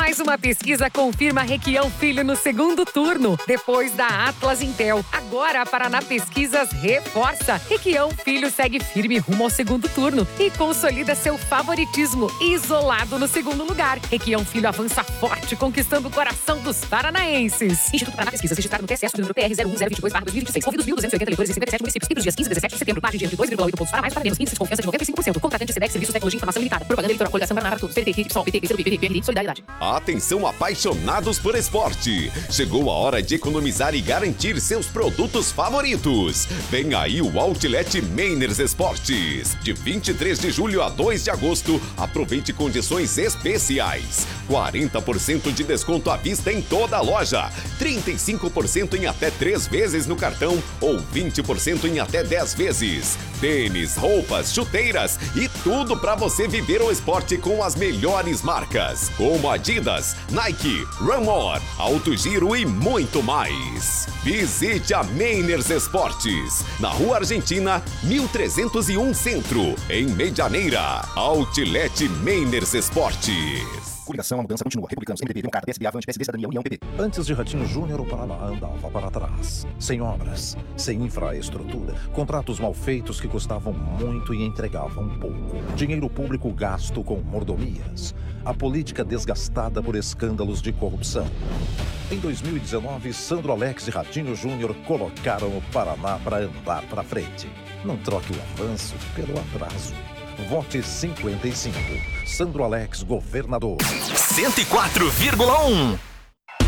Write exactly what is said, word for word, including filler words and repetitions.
Mais uma pesquisa confirma Requião Filho no segundo turno, depois da Atlas Intel. Agora a Paraná Pesquisas reforça. Requião Filho segue firme rumo ao segundo turno e consolida seu favoritismo isolado no segundo lugar. Requião Filho avança forte, conquistando o coração dos paranaenses. Instituto Paraná Pesquisas, registrado no T C S, número P R zero um zero dois dois barra dois mil e vinte e seis. Ouvidos mil duzentos e oitenta eleitores em cinquenta e sete municípios. Entre os dias quinze e dezessete de setembro, margem de erro de dois vírgula oito pontos para mais para menos. Índice de confiança de noventa e cinco por cento. Contratante SEDEX, Serviços Tecnologia e Informação Limitada. Propaganda eleitoral, coligação Paraná para todos. P T, P SOL, P T, P C do B, P R, Solidariedade. Atenção, apaixonados por esporte. Chegou a hora de economizar e garantir seus produtos favoritos. Vem aí o Outlet Meiners Esportes. De vinte e três de julho a dois de agosto, aproveite condições especiais. quarenta por cento de desconto à vista em toda a loja. trinta e cinco por cento em até três vezes no cartão ou vinte por cento em até dez vezes. Tênis, roupas, chuteiras e tudo para você viver o esporte com as melhores marcas, como Adidas, Nike, Runmore, Alto Giro e muito mais. Visite a Meiners Esportes, na Rua Argentina, mil trezentos e um Centro, em Medianeira. Outlet Meiners Esportes. Coligação, a mudança continua. Republicanos, M D B, Democrata, P S B, Avante, P S D, Cidadania, União, P P. Antes de Ratinho Júnior, o Paraná andava para trás. Sem obras, sem infraestrutura, contratos mal feitos que custavam muito e entregavam pouco. Dinheiro público gasto com mordomias. A política desgastada por escândalos de corrupção. Em dois mil e dezenove, Sandro Alex e Ratinho Júnior colocaram o Paraná para andar para frente. Não troque o avanço pelo atraso. Vote cinquenta e cinco. Sandro Alex, governador. cento e quatro vírgula um